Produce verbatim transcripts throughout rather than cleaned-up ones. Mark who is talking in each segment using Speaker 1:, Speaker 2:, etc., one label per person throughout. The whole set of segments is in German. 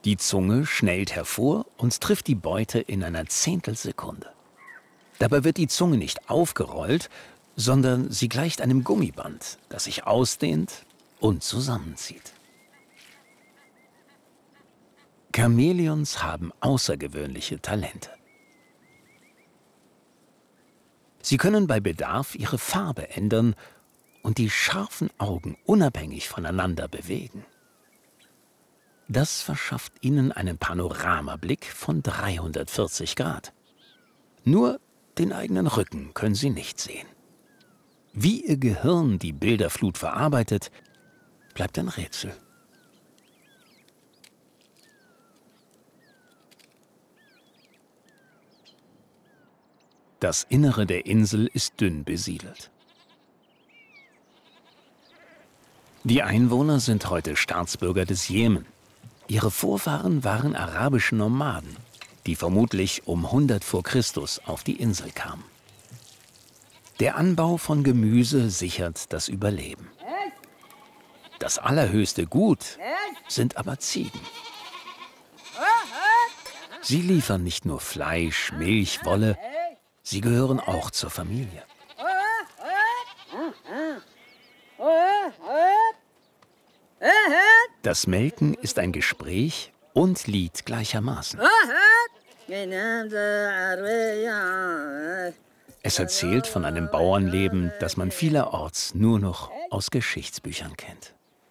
Speaker 1: Die Zunge schnellt hervor und trifft die Beute in einer Zehntelsekunde. Dabei wird die Zunge nicht aufgerollt, sondern sie gleicht einem Gummiband, das sich ausdehnt und zusammenzieht. Chamäleons haben außergewöhnliche Talente. Sie können bei Bedarf ihre Farbe ändern und die scharfen Augen unabhängig voneinander bewegen. Das verschafft ihnen einen Panoramablick von dreihundertvierzig Grad. Nur den eigenen Rücken können sie nicht sehen. Wie ihr Gehirn die Bilderflut verarbeitet, bleibt ein Rätsel. Das Innere der Insel ist dünn besiedelt. Die Einwohner sind heute Staatsbürger des Jemen. Ihre Vorfahren waren arabische Nomaden, die vermutlich um hundert vor Christus auf die Insel kamen. Der Anbau von Gemüse sichert das Überleben. Das allerhöchste Gut sind aber Ziegen. Sie liefern nicht nur Fleisch, Milch, Wolle, sie gehören auch zur Familie. Das Melken ist ein Gespräch und Lied gleichermaßen. Es erzählt von einem Bauernleben, das man vielerorts nur noch aus Geschichtsbüchern kennt.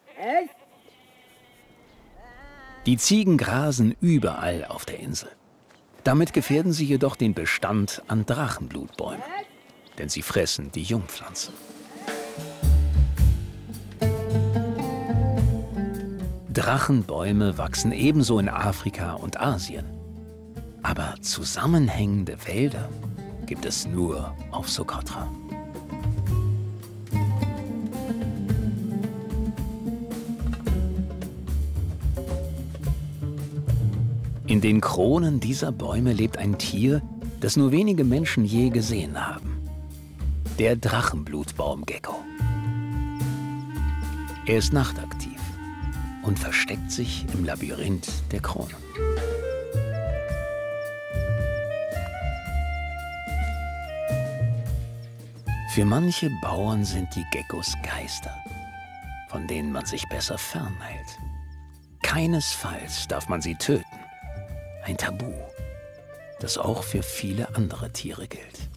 Speaker 1: Die Ziegen grasen überall auf der Insel. Damit gefährden sie jedoch den Bestand an Drachenblutbäumen, denn sie fressen die Jungpflanzen. Drachenbäume wachsen ebenso in Afrika und Asien. Aber zusammenhängende Wälder gibt es nur auf Sokotra. In den Kronen dieser Bäume lebt ein Tier, das nur wenige Menschen je gesehen haben. Der Drachenblutbaumgecko. Er ist nachtaktiv und versteckt sich im Labyrinth der Kronen. Für manche Bauern sind die Geckos Geister, von denen man sich besser fernhält. Keinesfalls darf man sie töten. Ein Tabu, das auch für viele andere Tiere gilt.